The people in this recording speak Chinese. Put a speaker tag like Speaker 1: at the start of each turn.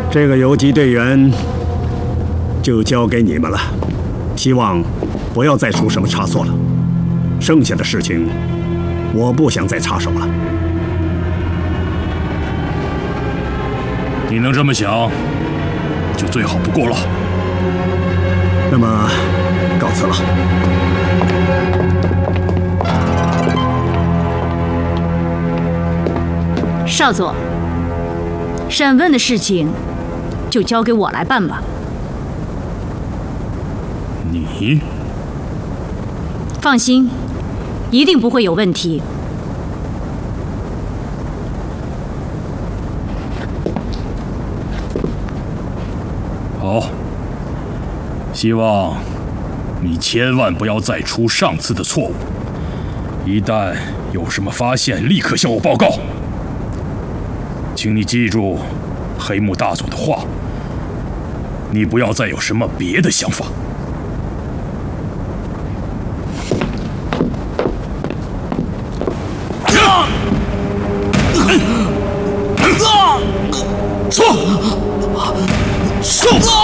Speaker 1: 这个游击队员就交给你们了，希望不要再出什么差错了。剩下的事情，我不想再插手了。
Speaker 2: 你能这么想，就最好不过了。
Speaker 1: 那么，告辞了。
Speaker 3: 少佐，审问的事情就交给我来办吧。
Speaker 2: 你
Speaker 3: 放心，一定不会有问题。
Speaker 2: 好，希望你千万不要再出上次的错误。一旦有什么发现，立刻向我报告。请你记住黑木大佐的话，你不要再有什么别的想法。
Speaker 4: 说。